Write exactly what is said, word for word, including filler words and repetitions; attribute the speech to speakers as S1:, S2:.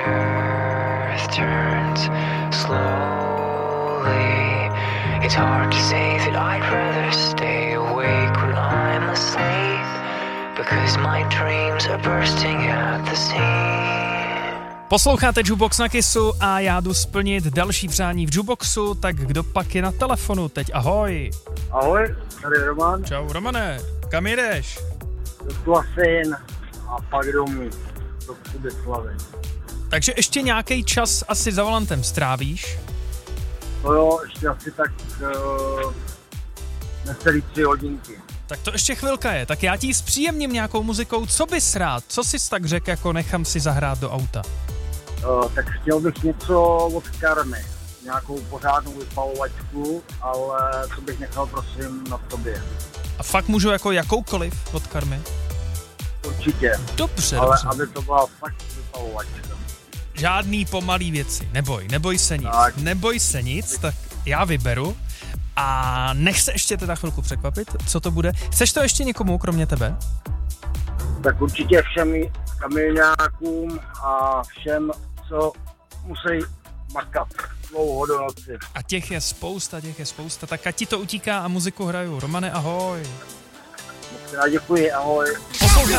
S1: earth turns slowly. It's hard to say that I'd rather stay awake when I'm asleep, because my dreams are bursting at the seams.
S2: Posloucháte Jukebox na Kissu a já jdu splnit další přání v Jukeboxu, tak kdo pak je na telefonu teď? Ahoj.
S3: Ahoj, tady Roman.
S2: Čau Romane, kam jedeš?
S3: Do Klasin a pak domů, do Kubislavy.
S2: Takže ještě nějaký čas asi za volantem strávíš?
S3: No jo, ještě asi tak uh, necelý tři hodinky.
S2: Tak to ještě chvilka je, tak já ti zpříjemním nějakou muzikou, co bys rád, co jsi tak řekl, jako nechám si zahrát do auta?
S3: Uh, tak chtěl bych něco od Karmy, nějakou pořádnou vypalovačku, ale to bych nechal prosím na tobě.
S2: A fakt můžu jako jakoukoliv od Karmy?
S3: Určitě.
S2: Dobře,
S3: ale
S2: dobře.
S3: aby to byla fakt vypalovačka.
S2: Žádný pomalý věci, neboj, neboj se nic,
S3: tak.
S2: neboj se nic, tak já vyberu a nech se ještě teda chvilku překvapit, co to bude. Chceš to ještě někomu, kromě tebe?
S3: Tak určitě všem kamilňákům a všem, co musí makat dlouho do noci.
S2: A těch je spousta, těch je spousta, tak ať ti to utíká a muziku hraju. Romane, ahoj.
S3: Moc krát děkuji, ahoj.
S2: Poslouchá